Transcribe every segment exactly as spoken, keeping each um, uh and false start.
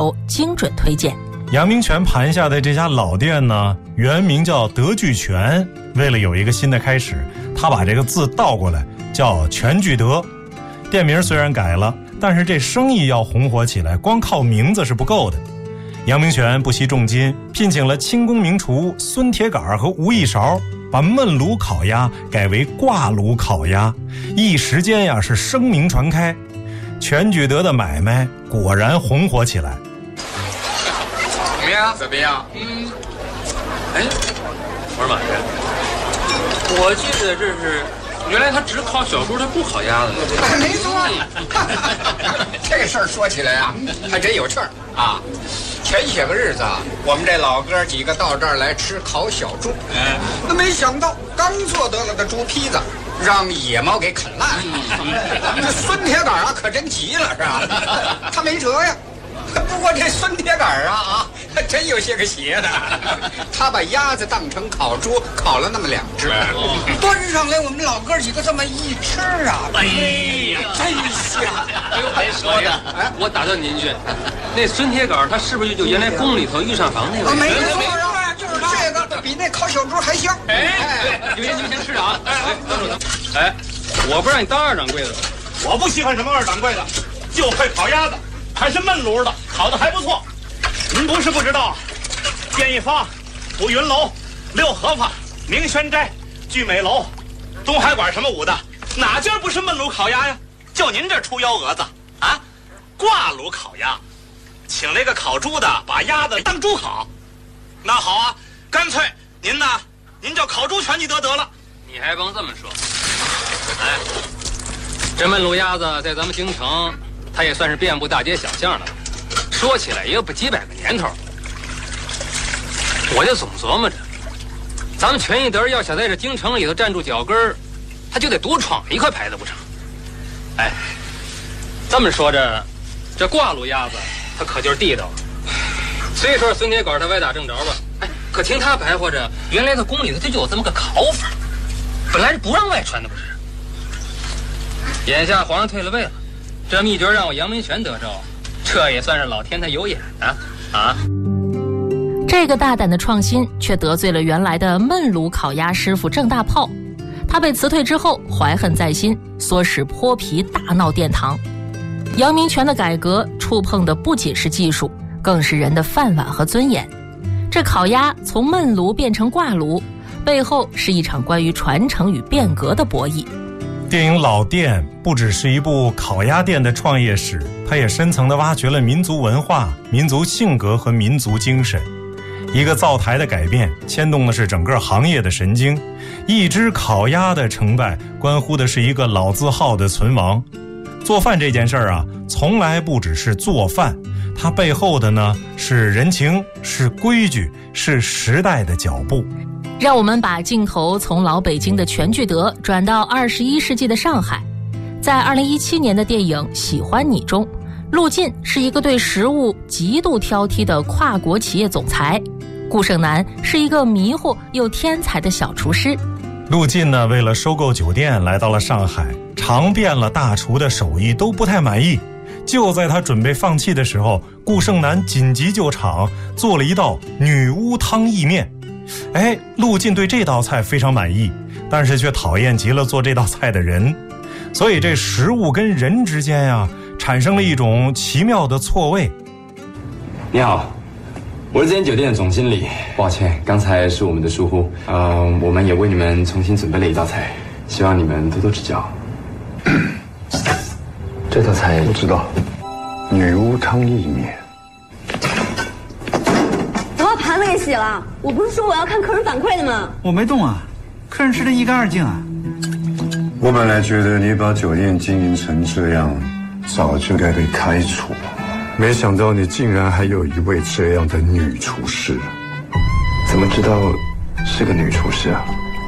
头精准推荐。 杨明全盘下的这家老店呢，原名叫德聚全，为了有一个新的开始，他把这个字倒过来叫全聚德。店名虽然改了，但是这生意要红火起来，光靠名字是不够的。杨明全不惜重金聘请了清宫名厨孙铁杆和吴一勺，把焖炉烤鸭改为挂炉烤鸭，一时间呀是声名传开，全聚德的买卖果然红火起来。 怎么样？怎么样？嗯，哎，我说马爷，我记得这是原来他只烤小猪，他不烤鸭子。 没错，这个事儿说起来啊，还真有趣儿啊。前些个日子啊，我们这老哥几个到这儿来吃烤小猪，嗯，那没想到刚做得了的猪坯子，让野猫给啃烂了。这孙铁杆啊，可真急了，是吧？他没辙呀。不过这孙铁杆啊啊，他真有些个邪的，他把鸭子当成烤猪，烤了那么两只，端上来我们老哥几个这么一吃啊， 哎呀， 真香！ 哎呦，还说的，哎，我打断您一句，那孙铁杆他是不是就原来宫里头御膳房那个？ 没错啊，就是这个，比那烤小猪还香。 哎，对，你们先吃着啊。哎，等等等，哎，我不让你当二掌柜的， 我不稀罕什么二掌柜的，就会烤鸭子。还是焖炉的，烤的还不错。您不是不知道，建一坊、五云楼、六合坊、明轩斋、聚美楼、东海馆什么舞的，哪家不是焖炉烤鸭呀？就您这出幺蛾子啊，挂炉烤鸭，请那个烤猪的把鸭子当猪烤。那好啊，干脆您呢，您叫烤猪全聚德得了。 你还甭这么说。哎，这焖炉鸭子在咱们京城。它也算是遍布大街小巷了，说起来也有不几百个年头。我就总琢磨着，咱们全聚德要想在这京城里头站住脚跟儿，他就得独闯一块牌子不成？哎，这么说着，这挂炉鸭子它可就是地道了。虽说孙铁杆他歪打正着吧，哎，可听他白话着，原来他宫里头他就有这么个烤法，本来是不让外传的不是？眼下皇上退了位了。这秘诀让我杨明全得着，这也算是老天他有眼啊啊！ 这个大胆的创新却得罪了原来的焖炉烤鸭师傅郑大炮，他被辞退之后怀恨在心，唆使泼皮大闹殿堂。杨明全的改革触碰的不仅是技术，更是人的饭碗和尊严。这烤鸭从焖炉变成挂炉，背后是一场关于传承与变革的博弈。 电影《老店》不只是一部烤鸭店的创业史，它也深层地挖掘了民族文化、民族性格和民族精神。一个灶台的改变，牵动的是整个行业的神经；一只烤鸭的成败，关乎的是一个老字号的存亡。做饭这件事儿啊，从来不只是做饭，它背后的呢是人情，是规矩，是时代的脚步。 让我们把镜头从老北京的全聚德转到二十一世纪的上海。在二零一七年的电影《喜欢你》中，陆晋是一个对食物极度挑剔的跨国企业总裁，顾胜男是一个迷糊又天才的小厨师。 陆晋呢，为了收购酒店来到了上海，尝遍了大厨的手艺都不太满意。就在他准备放弃的时候，顾胜男紧急救场，做了一道女巫汤意面。哎，陆晋对这道菜非常满意，但是却讨厌极了做这道菜的人，所以这食物跟人之间呀、啊，产生了一种奇妙的错位。 你好，我是这间酒店的总经理，抱歉，刚才是我们的疏忽。呃，我们也为你们重新准备了一道菜，希望你们多多指教。这道菜我知道，女巫汤意面。 我把盘子给洗了，我不是说我要看客人反馈的吗？ 我没动啊，客人吃得一干二净啊。 我本来觉得你把酒店经营成这样，早就该被开除，没想到你竟然还有一位这样的女厨师。 怎么知道是个女厨师啊？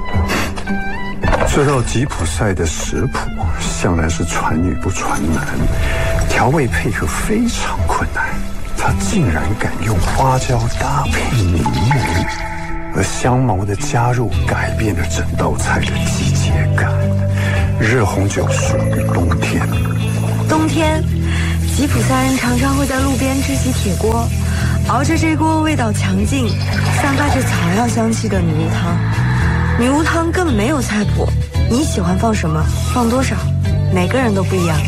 这道吉普赛的食谱向来是传女不传男，调味配合非常困难，他竟然敢用花椒搭配柠檬，而香茅的加入改变了整道菜的季节感。热红酒属于冬天， 冬天吉普赛人常常会在路边支起铁锅，熬着这锅味道强劲、散发着草药香气的女巫汤。女巫汤根本没有菜谱，你喜欢放什么放多少，每个人都不一样。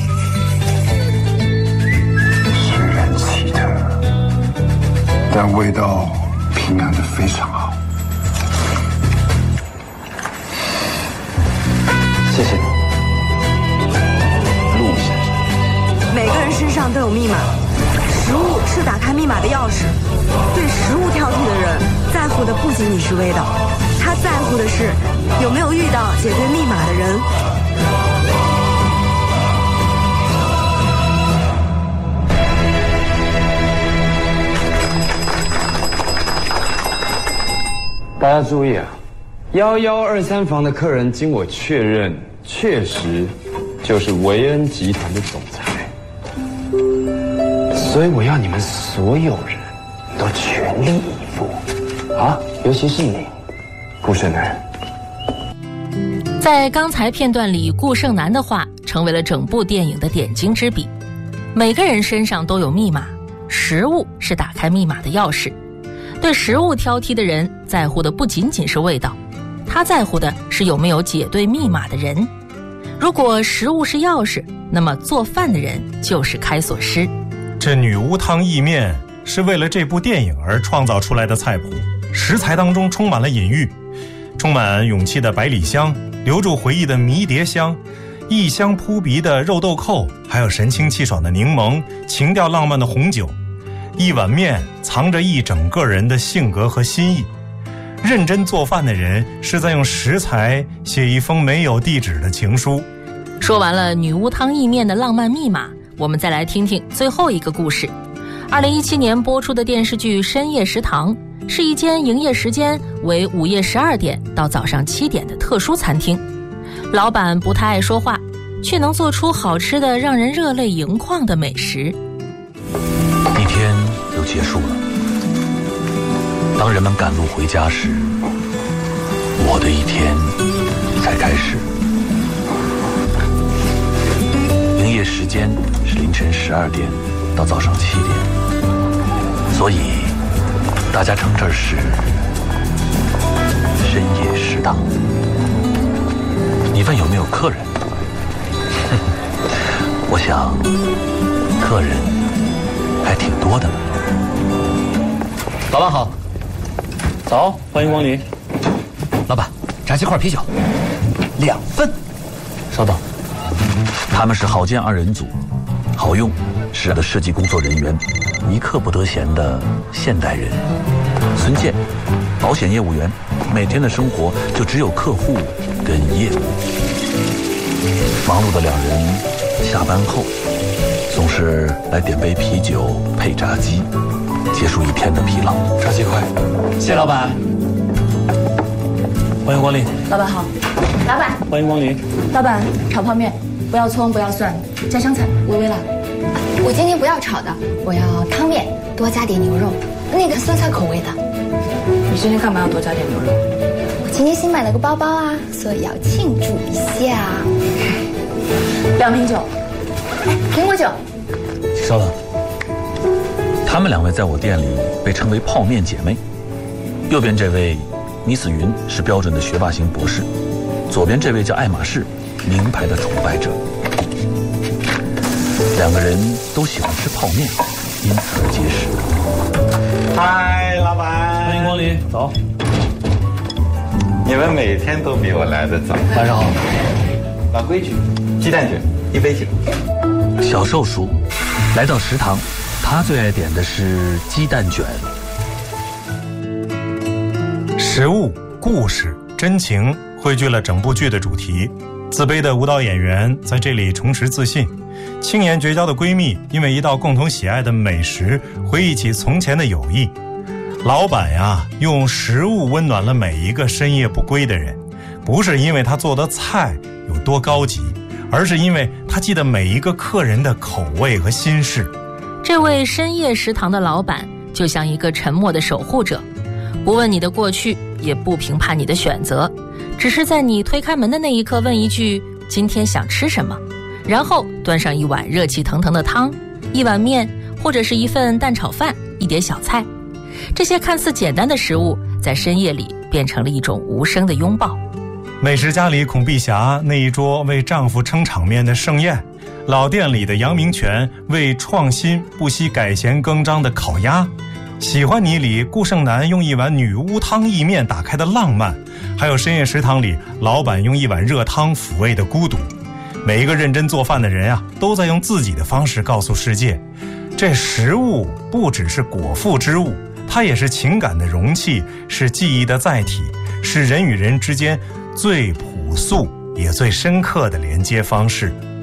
是人气的，但味道平衡的非常好。 谢谢你，陆先生。 每个人身上都有密码，食物是打开密码的钥匙。对食物挑剔的人，在乎的不仅仅是味道，他在乎的是有没有遇到解对密码的人。 大家注意啊，幺幺二三房的客人经我确认，确实就是维恩集团的总裁。所以我要你们所有人都全力以赴啊，尤其是你，顾胜男。 在刚才片段里，顾胜男的话成为了整部电影的点睛之笔。每个人身上都有密码，食物是打开密码的钥匙。对食物挑剔的人，在乎的不仅仅是味道，他在乎的是有没有解对密码的人。如果食物是钥匙，那么做饭的人就是开锁师。 这女巫汤意面是为了这部电影而创造出来的菜谱，食材当中充满了隐喻，充满勇气的百里香，留住回忆的迷迭香，异香扑鼻的肉豆蔻，还有神清气爽的柠檬，情调浪漫的红酒。一碗面藏着一整个人的性格和心意。认真做饭的人是在用食材写一封没有地址的情书。 说完了女巫汤意面的浪漫密码，我们再来听听最后一个故事。二零一七年播出的电视剧《深夜食堂》是一间营业时间为午夜十二点到早上七点的特殊餐厅。老板不太爱说话，却能做出好吃的让人热泪盈眶的美食。 一天又结束了，当人们赶路回家时，我的一天才开始。营业时间是凌晨十二点到早上七点，所以大家称这儿是深夜食堂。你问有没有客人？我想客人还挺多的呢。 老板好。早，欢迎光临。 老板，炸鸡块啤酒，两份。 稍等。 他们是好见二人组，好用是的设计工作人员，一刻不得闲的现代人。孙健，保险业务员，每天的生活就只有客户跟业务。忙碌的两人下班后总是来点杯啤酒配炸鸡，结束一天的疲劳。 炸鸡块，谢谢老板。欢迎光临。 老板好。老板。 欢迎光临。 老板，炒泡面，不要葱，不要蒜，家常菜，微微辣。 我今天不要炒的，我要汤面，多加点牛肉，那个酸菜口味的。 你今天干嘛要多加点牛肉？ 我今天新买了个包包啊，所以要庆祝一下。 两瓶酒。哎，苹果酒。 稍等，她们两位在我店里被称为泡面姐妹。右边这位Miss云是标准的学霸型博士，左边这位叫爱马仕，名牌的崇拜者。两个人都喜欢吃泡面，因此而结识。 嗨，老板，欢迎光临。走。 你们每天都比我来得早。 晚上好。 老规矩，鸡蛋卷，一杯酒。 小寿叔来到食堂，他最爱点的是鸡蛋卷。 食物、故事、真情汇聚了整部剧的主题。自卑的舞蹈演员在这里重拾自信，青年绝交的闺蜜因为一道共同喜爱的美食回忆起从前的友谊。老板呀，用食物温暖了每一个深夜不归的人，不是因为他做的菜有多高级，而是因为他记得每一个客人的口味和心事。 这位深夜食堂的老板就像一个沉默的守护者，不问你的过去，也不评判你的选择，只是在你推开门的那一刻问一句今天想吃什么，然后端上一碗热气腾腾的汤， 一碗面，或者是一份蛋炒饭，一碟小菜。这些看似简单的食物，在深夜里变成了一种无声的拥抱。 美食家里孔碧霞那一桌为丈夫撑场面的盛宴，老店里的杨明泉为创新不惜改弦更张的烤鸭，喜欢你里顾胜男用一碗女巫汤意面打开的浪漫，还有深夜食堂里老板用一碗热汤抚慰的孤独。每一个认真做饭的人啊，都在用自己的方式告诉世界，这食物不只是果腹之物，它也是情感的容器，是记忆的载体，是人与人之间最朴素也最深刻的连接方式。